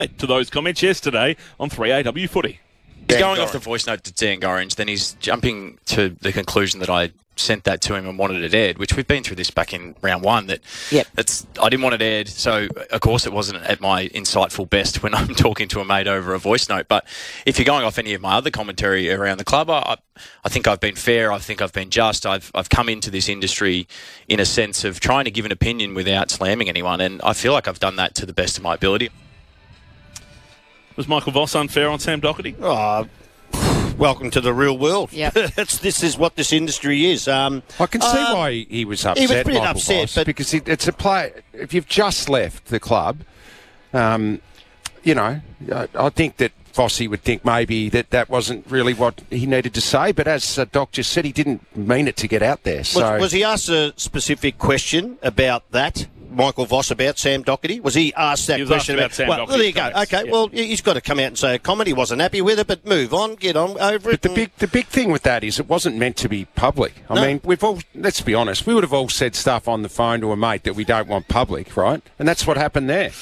to those comments yesterday on 3AW Footy. He's going off the voice note to Dan Gorringe, then he's jumping to the conclusion that I sent that to him and wanted it aired, which we've been through this back in round one. I didn't want it aired, so of course it wasn't at my insightful best when I'm talking to a mate over a voice note. But if you're going off any of my other commentary around the club, I think I've been fair. I think I've been just. I've come into this industry in a sense of trying to give an opinion without slamming anyone, and I feel like I've done that to the best of my ability. Was Michael Voss unfair on Sam Doherty? Welcome to the real world. Yep. This is what this industry is. I can see why he was upset. He was a bit Michael upset, Voss, but because it's a player. If you've just left the club, I think that Vossi would think maybe that wasn't really what he needed to say. But as Doc just said, he didn't mean it to get out there. So was he asked a specific question about that? Michael Voss about Sam Doherty? Was he asked that question about Sam Doherty? Well, there you go. Okay, yeah. Well, he's got to come out and say a comment. He wasn't happy with it, but move on, get on over it. But the big thing with that is it wasn't meant to be public. I mean, let's be honest, we would have all said stuff on the phone to a mate that we don't want public, right? And that's what happened there.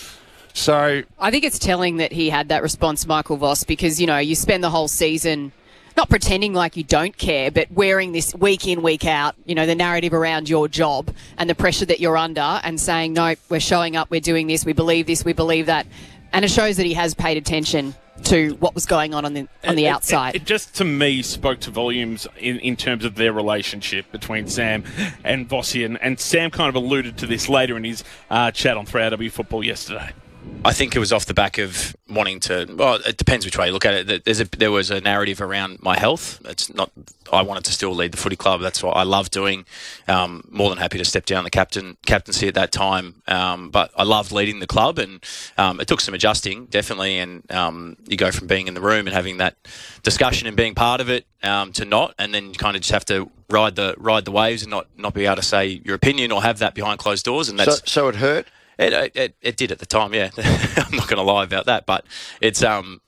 So I think it's telling that he had that response, Michael Voss, because, you spend the whole season not pretending like you don't care, but wearing this week in, week out, the narrative around your job and the pressure that you're under and saying, no, we're showing up, we're doing this, we believe that. And it shows that he has paid attention to what was going on the outside. It just, to me, spoke to volumes in terms of their relationship between Sam and Vossi. And Sam kind of alluded to this later in his chat on 3AW Football yesterday. I think it was off the back of wanting to. Well, it depends which way you look at it. There was a narrative around my health. It's not. I wanted to still lead the footy club. That's what I love doing. More than happy to step down the captaincy at that time. But I loved leading the club, and it took some adjusting, definitely. And you go from being in the room and having that discussion and being part of it to not, and then you kind of just have to ride the waves and not be able to say your opinion or have that behind closed doors. And that's so it hurt. It did at the time, yeah. I'm not going to lie about that, but it's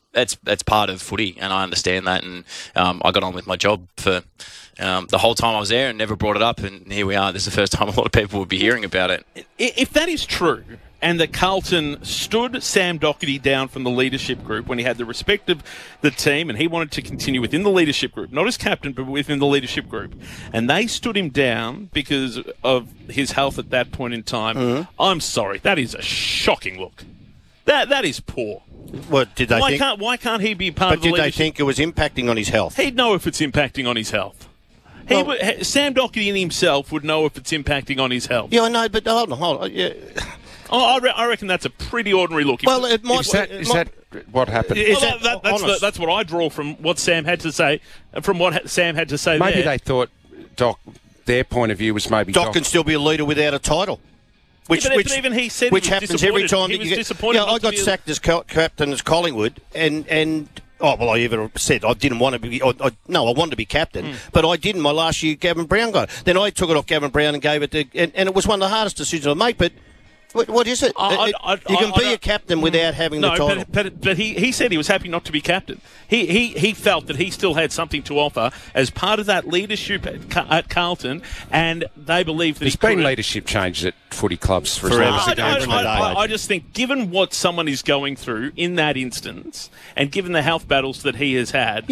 part of footy, and I understand that. And I got on with my job for the whole time I was there and never brought it up. And here we are. This is the first time a lot of people would be hearing about it. If that is true, and that Carlton stood Sam Doherty down from the leadership group when he had the respect of the team and he wanted to continue within the leadership group, not as captain, but within the leadership group, and they stood him down because of his health at that point in time, I'm sorry, that is a shocking look. That is poor. What did they think? Why can't he be part of the leadership? But did they think it was impacting on his health? He'd know if it's impacting on his health. Sam Doherty in himself would know if it's impacting on his health. Yeah, I know, but hold on. Yeah. I reckon that's a pretty ordinary look. Well, it might. Is that what happened? That's what I draw from what Sam had to say. Maybe they thought, Doc, their point of view was maybe Doc can still be a leader without a title. But even he said which happens every time that you get disappointed. I got sacked as captain as Collingwood, and I even said I didn't want to be. I wanted to be captain, but I didn't. My last year, Gavin Brown got it. Then I took it off Gavin Brown and gave it to, and it was one of the hardest decisions I made. But what is it? You can be a captain without having the title. But he said he was happy not to be captain. He felt that he still had something to offer as part of that leadership at Carlton, and they believe that there's been leadership changes at footy clubs for I just think, given what someone is going through in that instance, and given the health battles that he has had,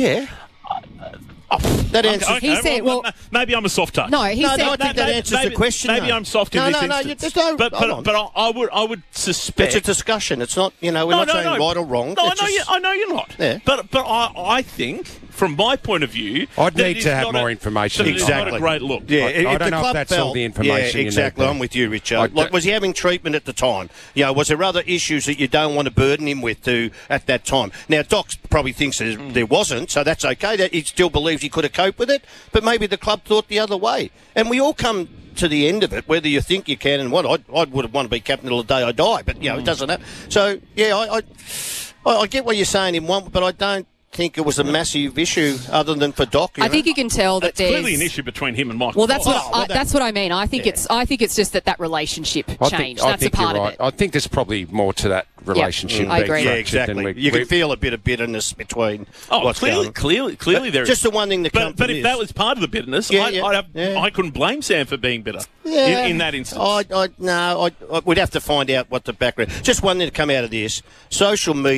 that answers. Okay, he said, well, maybe I'm a soft touch. No, he said. I think that answers the question. Maybe I'm soft in this instance. But I would suspect it's a discussion. It's not. We're not saying right or wrong. No, I know you're not. Yeah. But I think, from my point of view, I'd need to have more information. Exactly. Not a great look. Yeah, I don't know if that's all the information. Yeah, exactly. I'm with you, Richard. Was he having treatment at the time? Was there other issues that you don't want to burden him with at that time? Now, Doc probably thinks there wasn't, so that's okay. That he still believes he could have coped with it, but maybe the club thought the other way. And we all come to the end of it, whether you think you can and what. I would have wanted to be captain till the day I die, but it doesn't happen. So I get what you're saying in one, but I don't. think it was a massive issue other than for Doc. I think you can tell that It's clearly there's an issue between him and Michael. Well, that's Voss. that's what I mean. I think it's just that relationship changed. I That's think a part you're of right. it. I think there's probably more to that relationship. I being agree. Yeah, fractured than exactly. we- You can we- feel a bit of bitterness between what's going on. Clearly there is. Just the one thing that comes But from if this. that was part of the bitterness, Yeah, I couldn't blame Sam for being bitter in that instance. we'd have to find out what the background. Just one thing to come out of this: social media.